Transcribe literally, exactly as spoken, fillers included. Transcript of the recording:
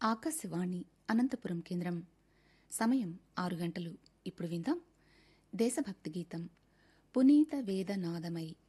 ఆకాశవాణి అనంతపురం కేంద్రం. సమయం ఆరు గంటలు. ఇప్పుడు విందాం దేశభక్తి గీతం. పునీత వేదనాదమై